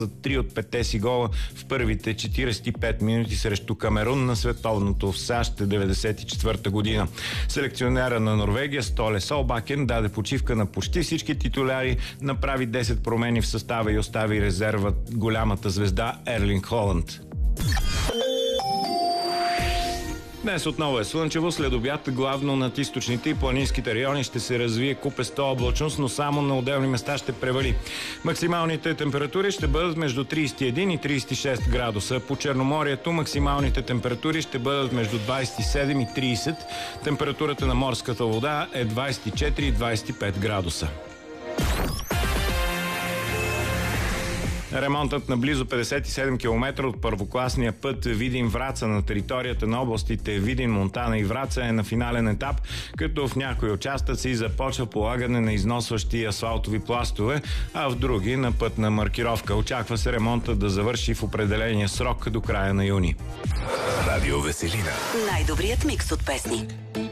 3 от 5 си гола в първите 45 минути срещу Камерун на световното в САЩ 1994 година. Селекционера на Норвегия Столе Солбакен даде почивка на почти всички титуляри, направи 10 промени в състава и остави резерва голямата звезда Ерлинг Холанд. Днес отново е слънчево, след обяд главно над източните и планинските райони ще се развие купеста облачност, но само на отделни места ще превали. Максималните температури ще бъдат между 31 и 36 градуса. По Черноморието максималните температури ще бъдат между 27 и 30. Температурата на морската вода е 24 и 25 градуса. Ремонтът на близо 57 км от първокласния път Видин-Враца на територията на областите Видин, Монтана и Враца е на финален етап, като в някои участъци започва полагане на износващи асфалтови пластове, а в други на пътна маркировка. Очаква се ремонтът да завърши в определения срок до края на юни. Радио Веселина. Най-добрият микс от песни.